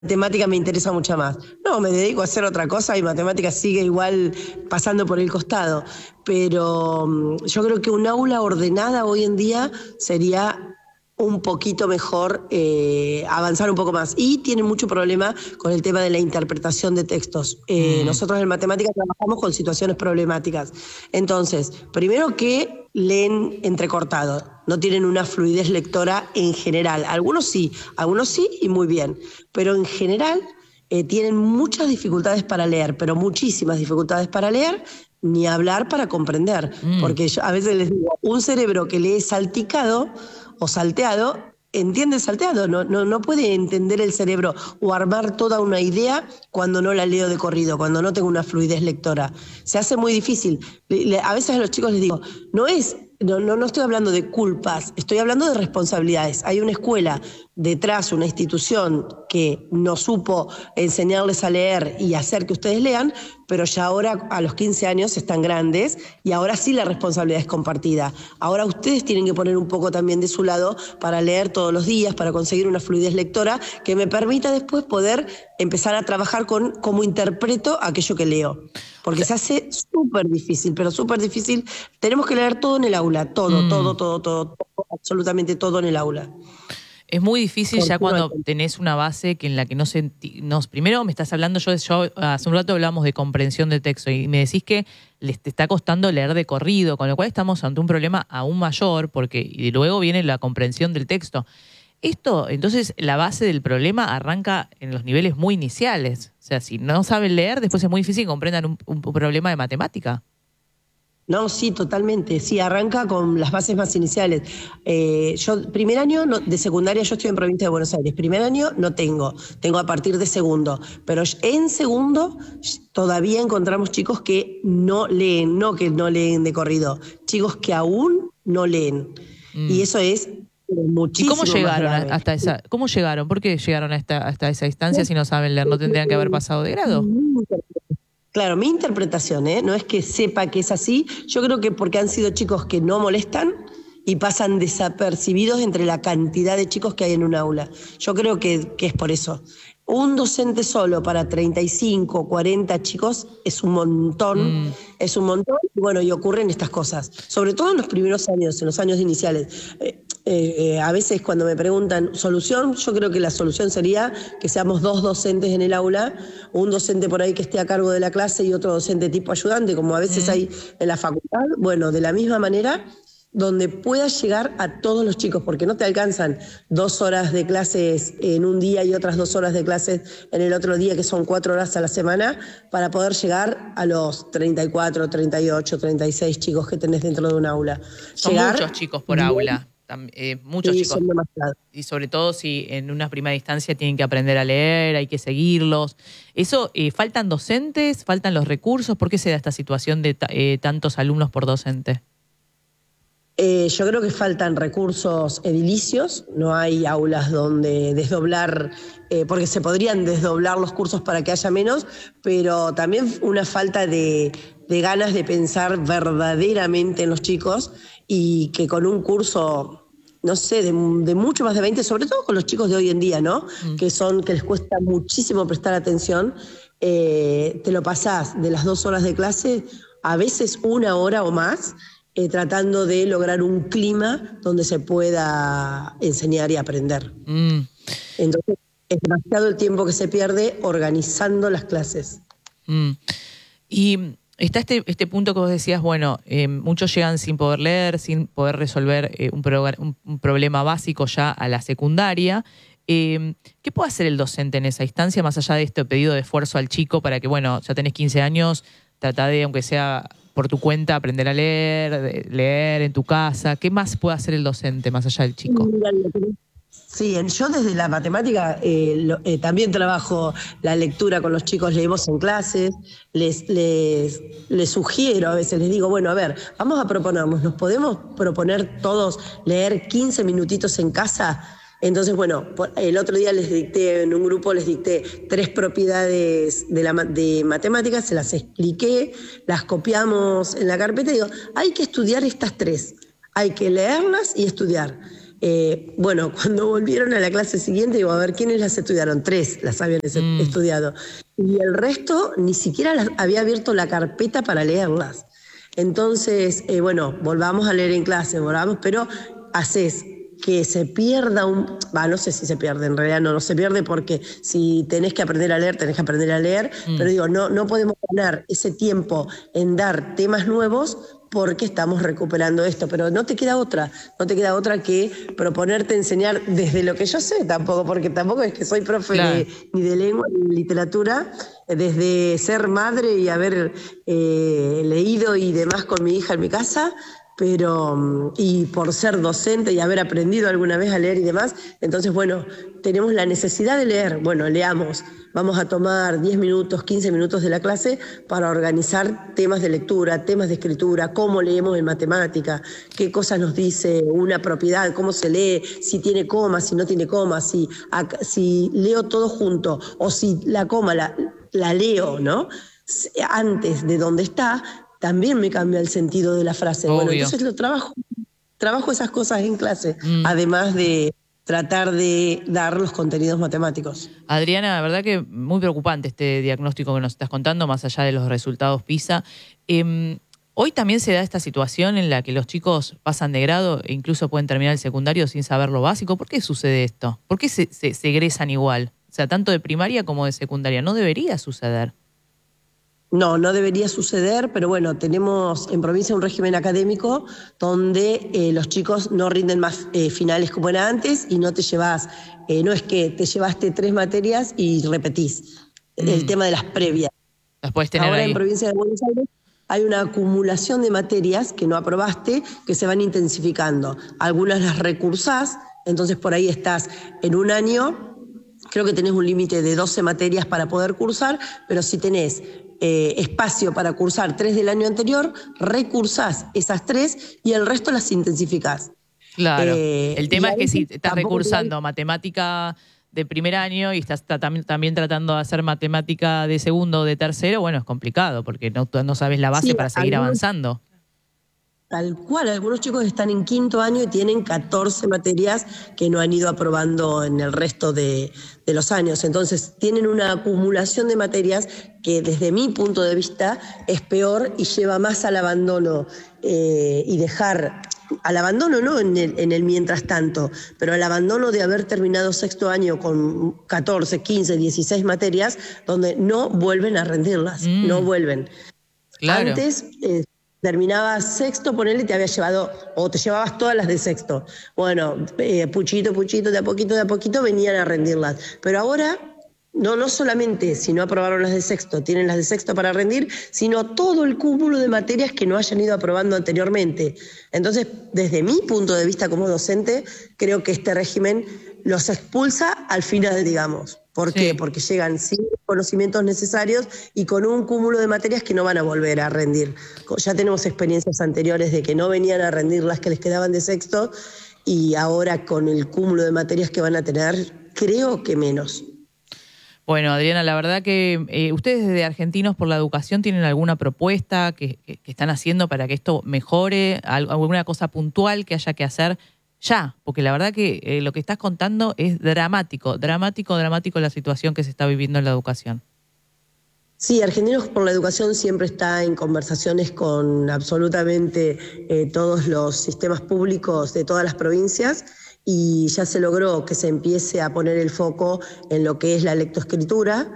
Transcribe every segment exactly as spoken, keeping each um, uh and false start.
matemática me interesa mucho más. No, me dedico a hacer otra cosa y matemática sigue igual pasando por el costado. Pero um, yo creo que un aula ordenada hoy en día sería un poquito mejor, eh, avanzar un poco más. Y tienen mucho problema con el tema de la interpretación de textos. Eh, Mm. nosotros en matemática trabajamos con situaciones problemáticas. Entonces, primero que leen entrecortado, no tienen una fluidez lectora en general. Algunos sí, algunos sí y muy bien. Pero en general eh, tienen muchas dificultades para leer, pero muchísimas dificultades para leer, ni hablar para comprender. Mm. Porque yo a veces les digo, un cerebro que lee salticado o salteado, entiende salteado, no, no, no puede entender el cerebro o armar toda una idea cuando no la leo de corrido, cuando no tengo una fluidez lectora. Se hace muy difícil. Le, le, a veces a los chicos les digo, no es, no, no, no estoy hablando de culpas, estoy hablando de responsabilidades. Hay una escuela detrás, una institución que no supo enseñarles a leer y hacer que ustedes lean, pero ya ahora a los quince años están grandes y ahora sí la responsabilidad es compartida. Ahora ustedes tienen que poner un poco también de su lado para leer todos los días, para conseguir una fluidez lectora que me permita después poder empezar a trabajar con cómo interpreto aquello que leo. Porque se hace súper difícil, pero súper difícil. Tenemos que leer todo en el aula, todo, Mm. todo, todo, todo, todo, absolutamente todo en el aula. Es muy difícil ya cuando Continuamente. tenés una base que en la que no se... No, primero me estás hablando, yo, yo hace un rato hablábamos de comprensión de texto y me decís que les te está costando leer de corrido, con lo cual estamos ante un problema aún mayor porque y luego viene la comprensión del texto. Esto, entonces, la base del problema arranca en los niveles muy iniciales. O sea, si no saben leer, después es muy difícil que comprendan un, un problema de matemática. No, sí, totalmente. Sí, arranca con las bases más iniciales. Eh, yo, primer año no, de secundaria, yo estoy en provincia de Buenos Aires. Primer año no tengo, tengo a partir de segundo. Pero en segundo todavía encontramos chicos que no leen, no que no leen de corrido, chicos que aún no leen. Mm. Y eso es ¿Y muchísimo cómo llegaron más grave. hasta esa, cómo llegaron? ¿Por qué llegaron hasta, hasta esa instancia si no saben leer? ¿No tendrían que haber pasado de grado? Claro, mi interpretación, ¿eh? No es que sepa que es así, yo creo que porque han sido chicos que no molestan y pasan desapercibidos entre la cantidad de chicos que hay en un aula. Yo creo que, que es por eso. Un docente solo para treinta y cinco, cuarenta chicos es un montón, Mm. es un montón, y bueno, y ocurren estas cosas, sobre todo en los primeros años, en los años iniciales. Eh, eh, eh, a veces cuando me preguntan solución, yo creo que la solución sería que seamos dos docentes en el aula, un docente por ahí que esté a cargo de la clase y otro docente tipo ayudante, como a veces Mm. hay en la facultad. Bueno, de la misma manera, donde puedas llegar a todos los chicos, porque no te alcanzan dos horas de clases en un día y otras dos horas de clases en el otro día, que son cuatro horas a la semana, para poder llegar a los treinta y cuatro, treinta y ocho, treinta y seis chicos que tenés dentro de un aula. Son Llegar muchos chicos por bien, aula, tam- eh, muchos sí, chicos. son demasiados. Y sobre todo si en una primera instancia tienen que aprender a leer, hay que seguirlos. Eso, eh, ¿faltan docentes? ¿Faltan los recursos? ¿Por qué se da esta situación de ta- eh, tantos alumnos por docente? Eh, yo creo que faltan recursos edilicios, no hay aulas donde desdoblar, eh, porque se podrían desdoblar los cursos para que haya menos, pero también una falta de, de ganas de pensar verdaderamente en los chicos y que con un curso, no sé, de, de mucho más de veinte, sobre todo con los chicos de hoy en día, ¿no? Mm. Que son, que les cuesta muchísimo prestar atención, eh, te lo pasás de las dos horas de clase, a veces una hora o más, Eh, tratando de lograr un clima donde se pueda enseñar y aprender. Mm. Entonces, es demasiado el tiempo que se pierde organizando las clases. Mm. Y está este, este punto que vos decías, bueno, eh, muchos llegan sin poder leer, sin poder resolver eh, un, pro, un, un problema básico ya a la secundaria. Eh, ¿Qué puede hacer el docente en esa instancia, más allá de este pedido de esfuerzo al chico para que, bueno, ya tenés quince años, trata de, aunque sea por tu cuenta, aprender a leer, leer en tu casa? ¿Qué más puede hacer el docente más allá del chico? Sí, yo desde la matemática eh, lo, eh, también trabajo la lectura con los chicos, leemos en clases, les, les, les sugiero, a veces les digo, bueno, a ver, vamos a proponernos, ¿nos podemos proponer todos leer quince minutitos en casa? Entonces, bueno, el otro día les dicté, en un grupo les dicté tres propiedades de, la, de matemáticas, se las expliqué, las copiamos en la carpeta y digo, hay que estudiar estas tres, hay que leerlas y estudiar. Eh, bueno, cuando volvieron a la clase siguiente, digo, a ver, ¿quiénes las estudiaron? Tres las habían mm. estudiado. Y el resto ni siquiera las, había abierto la carpeta para leerlas. Entonces, eh, bueno, volvamos a leer en clase, volvamos, pero haces que se pierda un... Bah, no sé si se pierde, en realidad no, no se pierde porque si tenés que aprender a leer, tenés que aprender a leer, mm. pero digo, no, no podemos ganar ese tiempo en dar temas nuevos porque estamos recuperando esto, pero no te queda otra, no te queda otra que proponerte enseñar desde lo que yo sé tampoco, porque tampoco es que soy profe claro. de, ni de lengua ni de literatura, desde ser madre y haber eh, leído y demás con mi hija en mi casa, pero y por ser docente y haber aprendido alguna vez a leer y demás, entonces bueno, tenemos la necesidad de leer, bueno, leamos, vamos a tomar diez minutos, quince minutos de la clase para organizar temas de lectura, temas de escritura, cómo leemos en matemática, qué cosas nos dice una propiedad, cómo se lee, si tiene coma, si no tiene coma, si, si leo todo junto o si la coma la, la leo, ¿no? Antes de donde está, también me cambia el sentido de la frase. Obvio. Bueno, entonces lo trabajo, trabajo esas cosas en clase, mm. además de tratar de dar los contenidos matemáticos. Adriana, la verdad que muy preocupante este diagnóstico que nos estás contando, más allá de los resultados PISA. Eh, hoy también se da esta situación en la que los chicos pasan de grado e incluso pueden terminar el secundario sin saber lo básico. ¿Por qué sucede esto? ¿Por qué se, se, se egresan igual? O sea, tanto de primaria como de secundaria. No debería suceder. No, no debería suceder, pero bueno, tenemos en provincia un régimen académico donde eh, los chicos no rinden más eh, finales como era antes y no te llevas, eh, no es que te llevaste tres materias y repetís mm. el tema de las previas. Las puedes tener Ahora ahí. En provincia de Buenos Aires hay una acumulación de materias que no aprobaste que se van intensificando. Algunas las recursás, entonces por ahí estás en un año, creo que tenés un límite de doce materias para poder cursar, pero si tenés Eh, espacio para cursar tres del año anterior, recursás esas tres y el resto las intensificás. Claro. Eh, el tema es que si estás recursando hay... matemática de primer año y estás tam también tratando de hacer matemática de segundo o de tercero, bueno, es complicado porque no, no sabes la base sí, para seguir algunos... avanzando. Tal cual, algunos chicos están en quinto año y tienen catorce materias que no han ido aprobando en el resto de, de los años. Entonces tienen una acumulación de materias que desde mi punto de vista es peor y lleva más al abandono eh, y dejar, al abandono no en el, en el mientras tanto, pero al abandono de haber terminado sexto año con catorce, quince, dieciséis materias donde no vuelven a rendirlas, mm. no vuelven. Claro. Antes... Eh, terminabas sexto, ponele, te había llevado, o te llevabas todas las de sexto. Bueno, eh, puchito, puchito, de a poquito, de a poquito venían a rendirlas. Pero ahora, no, no solamente si no aprobaron las de sexto, tienen las de sexto para rendir, sino todo el cúmulo de materias que no hayan ido aprobando anteriormente. Entonces, desde mi punto de vista como docente, creo que este régimen los expulsa al final, digamos. ¿Por sí. qué? Porque llegan sin conocimientos necesarios y con un cúmulo de materias que no van a volver a rendir. Ya tenemos experiencias anteriores de que no venían a rendir las que les quedaban de sexto y ahora con el cúmulo de materias que van a tener, creo que menos. Bueno, Adriana, la verdad que eh, ustedes desde Argentinos por la Educación tienen alguna propuesta que, que, que están haciendo para que esto mejore, alguna cosa puntual que haya que hacer ya, porque la verdad que eh, lo que estás contando es dramático, dramático, dramático la situación que se está viviendo en la educación. Sí, Argentinos por la Educación siempre está en conversaciones con absolutamente eh, todos los sistemas públicos de todas las provincias y ya se logró que se empiece a poner el foco en lo que es la lectoescritura.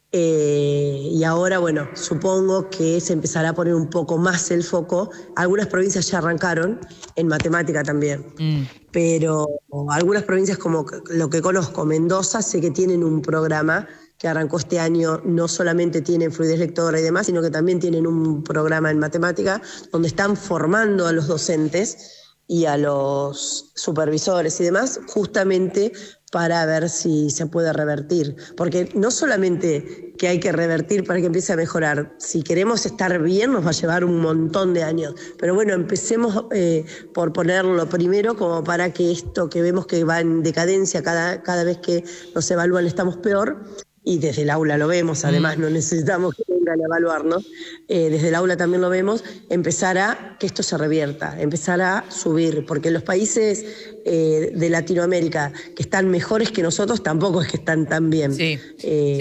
Eh, y ahora, bueno, supongo que se empezará a poner un poco más el foco. Algunas provincias ya arrancaron, en matemática también, mm. pero algunas provincias como lo que conozco, Mendoza, sé que tienen un programa que arrancó este año, no solamente tienen fluidez lectora y demás, sino que también tienen un programa en matemática donde están formando a los docentes y a los supervisores y demás, justamente para ver si se puede revertir. Porque no solamente que hay que revertir para que empiece a mejorar, si queremos estar bien nos va a llevar un montón de años. Pero bueno, empecemos eh, por ponerlo primero como para que esto que vemos que va en decadencia cada, cada vez que nos evalúan estamos peor, y desde el aula lo vemos, además no necesitamos que vengan a evaluarnos, eh, desde el aula también lo vemos, empezar a que esto se revierta, empezar a subir, porque los países eh, de Latinoamérica que están mejores que nosotros tampoco es que están tan bien. Sí. Eh,